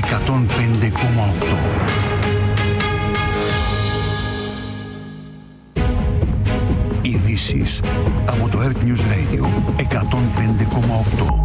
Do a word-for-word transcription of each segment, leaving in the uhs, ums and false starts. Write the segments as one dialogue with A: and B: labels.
A: εκατόν πέντε κόμμα οκτώ. Ειδήσεις από το Earth News Radio εκατόν πέντε κόμμα οκτώ.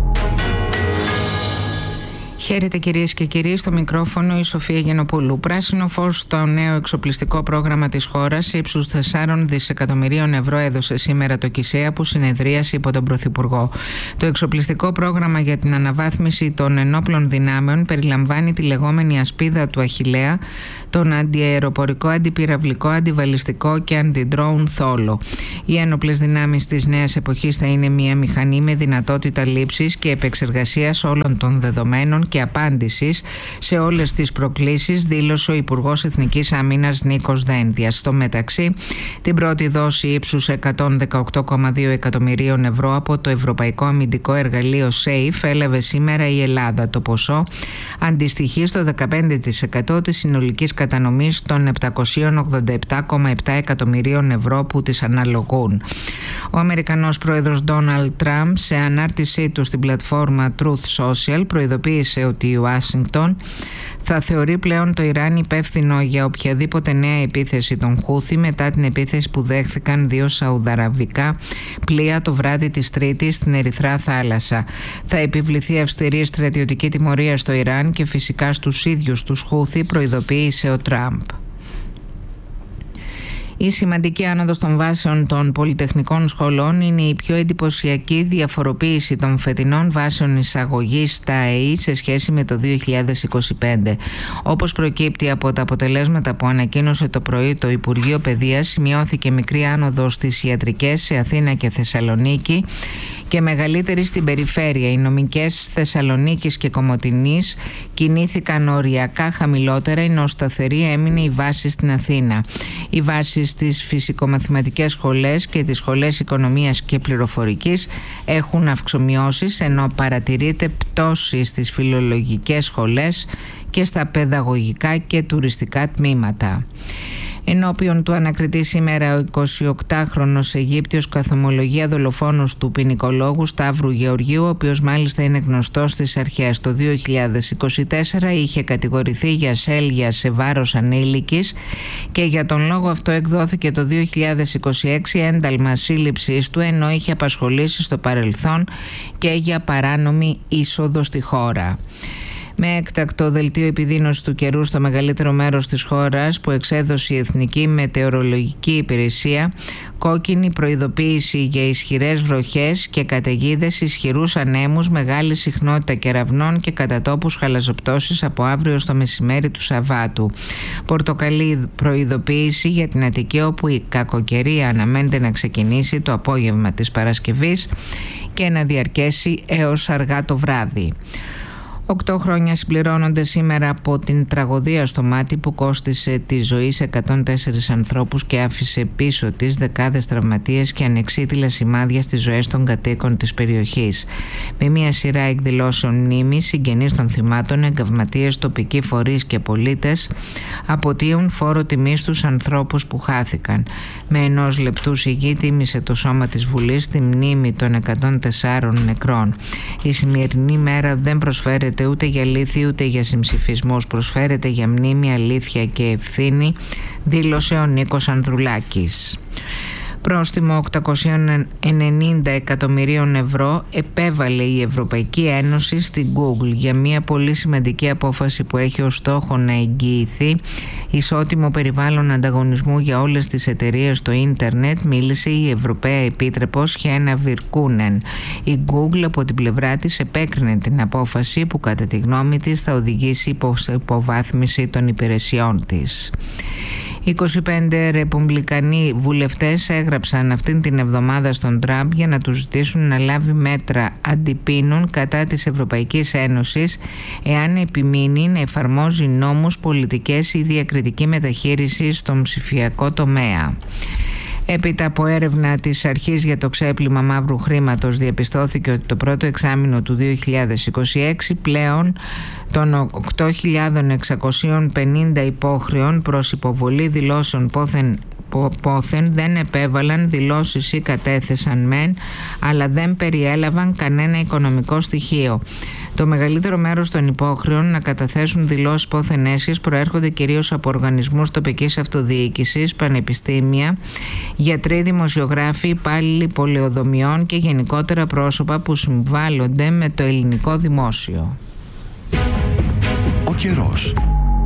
B: Χαίρετε κυρίες και κύριοι, στο μικρόφωνο η Σοφία Γενοπούλου. Πράσινο φως στο νέο εξοπλιστικό πρόγραμμα της χώρας ύψους τεσσάρων δισεκατομμυρίων ευρώ έδωσε σήμερα το ΚΙΣΕΑ που συνεδρίασε υπό τον Πρωθυπουργό. Το εξοπλιστικό πρόγραμμα για την αναβάθμιση των ενόπλων δυνάμεων περιλαμβάνει τη λεγόμενη ασπίδα του Αχιλλέα, τον αντιαεροπορικό, αντιπυραυλικό, αντιβαλιστικό και αντιντρόουν θόλο. Οι ένοπλες δυνάμεις της νέας εποχής θα είναι μια μηχανή με δυνατότητα λήψης και επεξεργασίας όλων των δεδομένων και απάντησης σε όλες τις προκλήσεις, δήλωσε ο Υπουργός Εθνικής Άμυνας Νίκος Δένδιας. Στο μεταξύ, την πρώτη δόση ύψους εκατόν δεκαοκτώ κόμμα δύο εκατομμυρίων ευρώ από το Ευρωπαϊκό Αμυντικό Εργαλείο ΣΕΙΦ έλαβε σήμερα η Ελλάδα. Το ποσό αντιστοιχεί στο δεκαπέντε τοις εκατό της συνολικής κατανομής των επτακόσια ογδόντα επτά κόμμα επτά εκατομμυρίων ευρώ που τις αναλογούν. Ο Αμερικανός πρόεδρος Ντόναλντ Τραμπ σε ανάρτησή του στην πλατφόρμα Truth Social προειδοποίησε ότι η Ουάσιγκτον θα θεωρεί πλέον το Ιράν υπεύθυνο για οποιαδήποτε νέα επίθεση των Χούθι μετά την επίθεση που δέχθηκαν δύο σαουδαραβικά πλοία το βράδυ της Τρίτης στην Ερυθρά Θάλασσα. Θα επιβληθεί αυστηρή στρατιωτική τιμωρία στο Ιράν και φυσικά στους ίδιους τους Χούθι, προειδοποίησε ο Τραμπ. Η σημαντική άνοδος των βάσεων των πολυτεχνικών σχολών είναι η πιο εντυπωσιακή διαφοροποίηση των φετινών βάσεων εισαγωγής στα ΕΗ σε σχέση με το δύο χιλιάδες είκοσι πέντε. Όπως προκύπτει από τα αποτελέσματα που ανακοίνωσε το πρωί το Υπουργείο Παιδείας, σημειώθηκε μικρή άνοδος στις ιατρικές σε Αθήνα και Θεσσαλονίκη και μεγαλύτερη στην περιφέρεια. Οι νομικές Θεσσαλονίκης και Κομοτηνής κινήθηκαν οριακά χαμηλότερα, ενώ σταθερή έμεινε η βάση στην Αθήνα. Οι βάσεις στις φυσικομαθηματικές σχολές και τις σχολές οικονομίας και πληροφορικής έχουν αυξομειώσεις, ενώ παρατηρείται πτώση στις φιλολογικές σχολές και στα παιδαγωγικά και τουριστικά τμήματα. Ενώπιον του ανακριτή σήμερα ο εικοσιοκτάχρονος Αιγύπτιος καθομολογία δολοφόνος του ποινικολόγου Σταύρου Γεωργίου, ο οποίος μάλιστα είναι γνωστός στις αρχές. Το δύο χιλιάδες είκοσι τέσσερα είχε κατηγορηθεί για ασέλγεια σε βάρος ανήλικης και για τον λόγο αυτό εκδόθηκε το δύο χιλιάδες είκοσι έξι ένταλμα σύλληψης του, ενώ είχε απασχολήσει στο παρελθόν και για παράνομη είσοδο στη χώρα. Με έκτακτο δελτίο επιδείνωσης του καιρού στο μεγαλύτερο μέρος της χώρας που εξέδωσε η Εθνική Μετεωρολογική Υπηρεσία, κόκκινη προειδοποίηση για ισχυρές βροχές και καταιγίδες, ισχυρούς ανέμους, μεγάλη συχνότητα κεραυνών και κατά τόπους χαλαζοπτώσεις από αύριο στο μεσημέρι του Σαββάτου. Πορτοκαλί προειδοποίηση για την Αττική, όπου η κακοκαιρία αναμένεται να ξεκινήσει το απόγευμα της Παρασκευής και να διαρκέσει έως αργά το βράδυ. Οκτώ χρόνια συμπληρώνονται σήμερα από την τραγωδία στο Μάτι που κόστισε τη ζωή σε εκατόν τέσσερις ανθρώπους και άφησε πίσω της δεκάδες τραυματίες και ανεξίτηλα σημάδια στις ζωές των κατοίκων της περιοχής. Με μια σειρά εκδηλώσεων μνήμης, συγγενείς των θυμάτων, εγκαυματίες, τοπικοί φορείς και πολίτες αποτείουν φόρο τιμής στους ανθρώπους που χάθηκαν. Με ενός λεπτού σιγή τίμησε το σώμα της Βουλής τη μνήμη των εκατόν τεσσάρων νεκρών. Η σημερινή μέρα δεν προσφέρεται ούτε για λύθη ούτε για συμψηφισμούς, προσφέρεται για μνήμη, αλήθεια και ευθύνη, δήλωσε ο Νίκος Ανδρουλάκης. Πρόστιμο οκτακόσια ενενήντα εκατομμυρίων ευρώ επέβαλε η Ευρωπαϊκή Ένωση στην Google για μια πολύ σημαντική απόφαση που έχει ως στόχο να εγγυηθεί ισότιμο περιβάλλον ανταγωνισμού για όλες τις εταιρείες στο ίντερνετ, μίλησε η Ευρωπαία Επίτροπος Χένα Βιρκούνεν. Η Google από την πλευρά της επέκρινε την απόφαση που κατά τη γνώμη της θα οδηγήσει σε υποβάθμιση των υπηρεσιών της. είκοσι πέντε ρεπουμπλικανοί βουλευτές έγραψαν αυτήν την εβδομάδα στον Τραμπ για να τους ζητήσουν να λάβει μέτρα αντιπίνων κατά της Ευρωπαϊκής Ένωσης εάν επιμείνει να εφαρμόζει νόμους, πολιτικές ή διακριτική μεταχείριση στον ψηφιακό τομέα. Έπειτα από έρευνα της Αρχής για το ξέπλυμα μαύρου χρήματος διαπιστώθηκε ότι το πρώτο εξάμηνο του δύο χιλιάδες είκοσι έξι πλέον των οκτώ χιλιάδες εξακόσιοι πενήντα υπόχρεων προς υποβολή δηλώσεων πόθεν πόθεν δεν επέβαλαν δηλώσεις ή κατέθεσαν μεν, αλλά δεν περιέλαβαν κανένα οικονομικό στοιχείο. Το μεγαλύτερο μέρος των υπόχρεων να καταθέσουν δηλώσεις πόθεν έσχες προέρχονται κυρίως από οργανισμούς τοπικής αυτοδιοίκησης, πανεπιστήμια, γιατροί, δημοσιογράφοι, υπάλληλοι πολεοδομιών και γενικότερα πρόσωπα που συμβάλλονται με το ελληνικό δημόσιο.
A: Ο καιρός.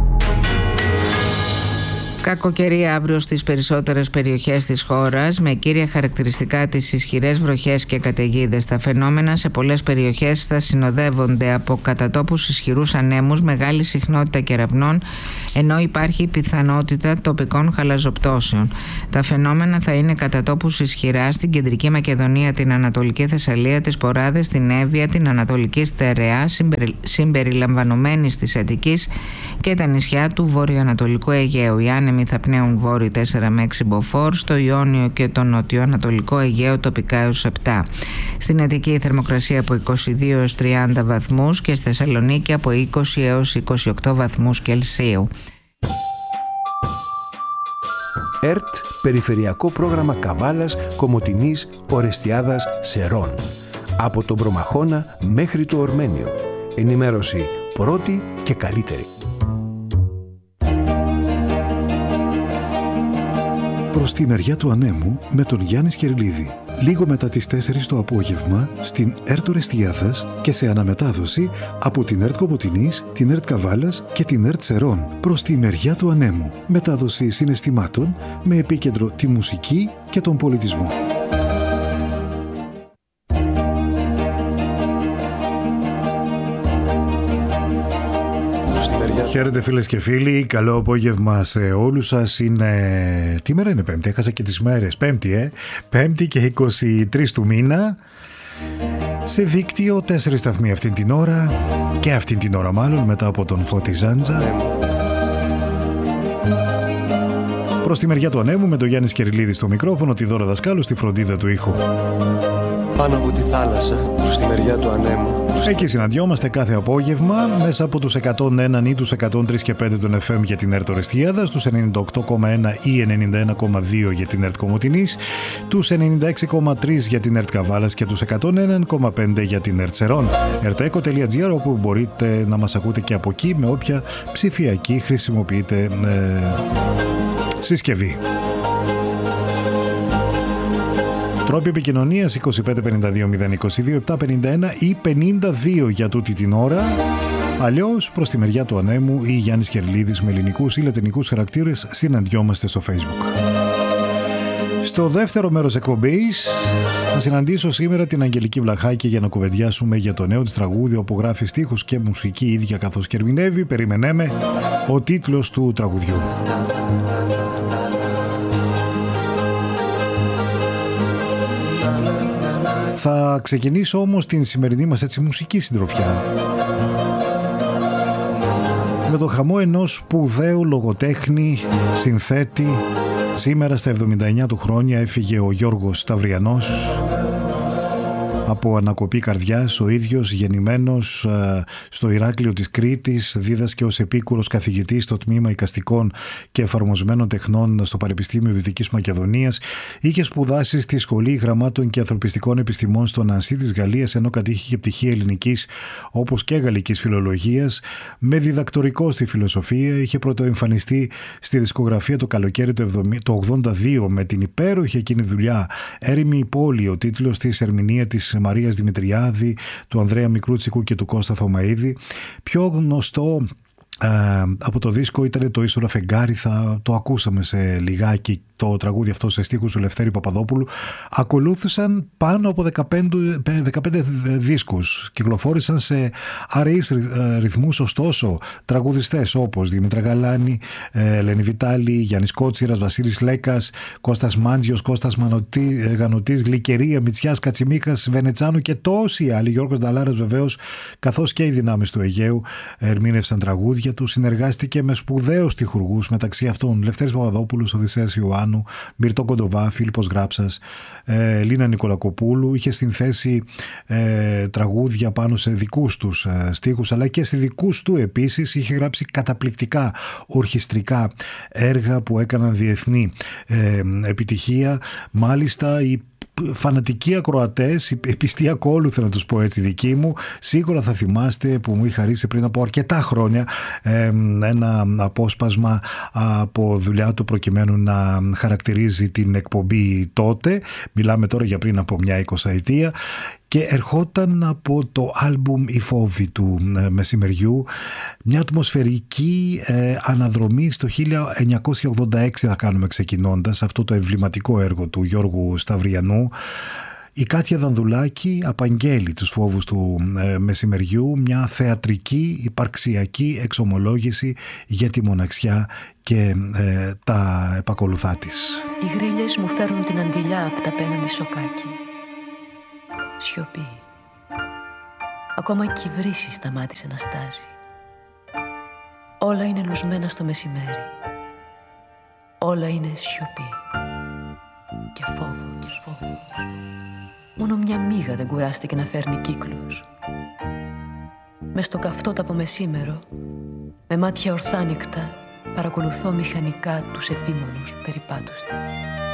B: Κακοκαιρία αύριο στις περισσότερες περιοχές της χώρας, με κύρια χαρακτηριστικά τις ισχυρές βροχές και καταιγίδες. Τα φαινόμενα σε πολλές περιοχές θα συνοδεύονται από κατά τόπους ισχυρούς ανέμους, μεγάλη συχνότητα κεραυνών, ενώ υπάρχει πιθανότητα τοπικών χαλαζοπτώσεων. Τα φαινόμενα θα είναι κατά τόπους ισχυρά στην Κεντρική Μακεδονία, την Ανατολική Θεσσαλία, τις Ποράδες, την Εύβοια, την Ανατολική Στερεά, συμπερι... συμπεριλαμβανομένης της Αττικής και τα νησιά του βορειοανατολικού Αιγαίου. Οι άνεμοι θα πνέουν βόρειο τέσσερα με έξι μποφόρ, στο Ιόνιο και το νοτιοανατολικό Αιγαίο τοπικά έως επτά. Στην Αττική η θερμοκρασία από είκοσι δύο έως τριάντα βαθμούς και στη Θεσσαλονίκη από είκοσι έως είκοσι οκτώ βαθμούς Κελσίου.
C: ΕΡΤ, Περιφερειακό Πρόγραμμα Καβάλας, Κομοτηνής, Ορεστιάδας, Σερών. Από τον Προμαχώνα μέχρι το Ορμένιο. Ενημέρωση πρώτη και καλύτερη.
D: Προς τη μεριά του ανέμου με τον Γιάννη Σκερλίδη. Λίγο μετά τις τέσσερις το απόγευμα στην ΕΡΤ Ορεστιάδας και σε αναμετάδοση από την ΕΡΤ Κομοτηνής, την ΕΡΤ Καβάλας και την ΕΡΤ Σερών. Προς τη μεριά του ανέμου. Μετάδοση συναισθημάτων με επίκεντρο τη μουσική και τον πολιτισμό. Χαίρετε φίλες και φίλοι, καλό απόγευμα σε όλους σας. Είναι... Τι μέρα είναι Πέμπτη, έχασα και τις μέρες. Πέμπτη, ε. Πέμπτη και είκοσι τρεις του μήνα. Σε δίκτυο, τέσσερις σταθμοί αυτήν την ώρα. Και αυτήν την ώρα μάλλον, μετά από τον Φώτη Ζάντζα. Προς τη μεριά του ανέμου με τον Γιάννη Σκεριλίδη στο μικρόφωνο, τη Δώρα Δασκάλου στη φροντίδα του ήχου.
E: Πάνω από τη θάλασσα, προς τη μεριά του ανέμου.
D: Εκεί συναντιόμαστε κάθε απόγευμα μέσα από τους εκατόν ένα ή τους εκατόν τρία και πέντε των εφ εμ για την ΕΡΤ Ορεστιάδας, τους ενενήντα οκτώ κόμμα ένα ή ενενήντα ένα κόμμα δύο για την ΕΡΤ Κομοτηνής, τους ενενήντα έξι κόμμα τρία για την ΕΡΤ Καβάλας και τους εκατόν ένα κόμμα πέντε για την ΕΡΤ Σερών. ερτέκο τελεία τζι άρ, όπου μπορείτε να μας ακούτε και από εκεί με όποια ψηφιακή χρησιμοποιείτε ε, συσκευή. Τρόποι επικοινωνίας είκοσι πέντε πενήντα δύο μηδέν είκοσι δύο επτακόσια πενήντα ένα ή πενήντα δύο για τούτη την ώρα. Αλλιώς προς τη μεριά του ανέμου ή Γιάννης Κερλίδης με ελληνικούς ή λατινικούς χαρακτήρες συναντιόμαστε στο Facebook. Στο δεύτερο μέρος εκπομπής θα συναντήσω σήμερα την Αγγελική Βλαχάκη για να κουβεντιάσουμε για το νέο της τραγούδι, όπου γράφει στίχους και μουσική ίδια καθώς και ερμηνεύει. Περιμέναμε ο τίτλος του τραγουδιού. Θα ξεκινήσω όμως την σημερινή μας έτσι μουσική συντροφιά με το χαμό ενός σπουδαίου λογοτέχνη, συνθέτη. Σήμερα στα εβδομήντα εννιά του χρόνια έφυγε ο Γιώργος Σταυριανός από ανακοπή καρδιάς, ο ίδιος γεννημένος ε, στο Ηράκλειο της Κρήτης, δίδασκε ως επίκουρος καθηγητής στο τμήμα εικαστικών και εφαρμοσμένων τεχνών στο Πανεπιστήμιο Δυτικής Μακεδονίας. Είχε σπουδάσει στη Σχολή Γραμμάτων και Ανθρωπιστικών Επιστημών στο Νανσί της Γαλλίας, ενώ κατήχε και πτυχία ελληνικής όπως και γαλλικής φιλολογίας. Με διδακτορικό στη φιλοσοφία, είχε πρωτοεμφανιστεί στη δισκογραφία το καλοκαίρι το ογδόντα δύο με την υπέροχη εκείνη δουλειά «Έρημη η πόλη», ο τίτλος της, ερμηνεία της Μαρίας Δημητριάδη, του Ανδρέα Μικρούτσικου και του Κώστα Θωμαίδη. Πιο γνωστό ε, από το δίσκο ήταν το «Ίσορα φεγγάρι», θα το ακούσαμε σε λιγάκι το τραγούδι αυτό σε στίχους του Λευτέρη Παπαδόπουλου. Ακολούθησαν πάνω από δεκαπέντε, δεκαπέντε δίσκους. Κυκλοφόρησαν σε αραιείς ρυθμούς, ωστόσο τραγουδιστές όπως Δήμητρα Γαλάνη, Ελένη Βιτάλη, Γιάννης Κότσιρας, Βασίλης Λέκας, Κώστας Μάντζιος, Κώστας Γανωτής, Γλυκερία, Μητσιάς, Κατσιμίχας, Βενετσάνου και τόσοι άλλοι, Γιώργος Νταλάρας βεβαίως, καθώς και οι δυνάμεις του Αιγαίου ερμήνευσαν τραγούδια του. Συνεργάστηκε με σπουδαίους τυχουργούς, μεταξύ αυτών Λευτέρης Παπαδόπουλος, Οδυσσέας Ιωάννου, Στεφάνου, Μυρτό Κοντοβά, Φίλιππος Γράψας, ε, Λίνα Νικολακοπούλου. Είχε συνθέσει ε, τραγούδια πάνω σε δικούς τους ε, στίχους, αλλά και σε δικούς του επίσης. Είχε γράψει καταπληκτικά ορχιστρικά έργα που έκαναν διεθνή ε, επιτυχία. Μάλιστα οι φανατικοί ακροατές, οι πιστοί ακόλουθοι, να τους πω έτσι, δικοί μου, σίγουρα θα θυμάστε που μου είχε χαρίσει πριν από αρκετά χρόνια ε, ένα απόσπασμα από δουλειά του προκειμένου να χαρακτηρίζει την εκπομπή τότε. Μιλάμε τώρα για πριν από μια εικοσαετία. Και ερχόταν από το άλμπουμ «Οι φόβοι» του ε, μεσημεριού, μια ατμοσφαιρική ε, αναδρομή στο χίλια εννιακόσια ογδόντα έξι θα κάνουμε ξεκινώντας αυτό το εμβληματικό έργο του Γιώργου Σταυριανού. Η Κάτια Δανδουλάκη απαγγέλει τους φόβους του ε, μεσημεριού, μια θεατρική υπαρξιακή εξομολόγηση για τη μοναξιά και ε, τα επακολουθά της.
F: Οι γρίλες μου φέρνουν την αντιλιά απ' τα απέναντι σοκάκι. Σιωπή. Ακόμα κι η βρύση σταμάτησε να στάζει. Όλα είναι λουσμένα στο μεσημέρι. Όλα είναι σιωπή. Και φόβος, και φόβος. Μόνο μια μύγα δεν κουράστηκε να φέρνει κύκλους. Μες στο καυτόταπο μεσήμερο, με μάτια ορθάνικτα, παρακολουθώ μηχανικά τους επίμονους περιπάτους της.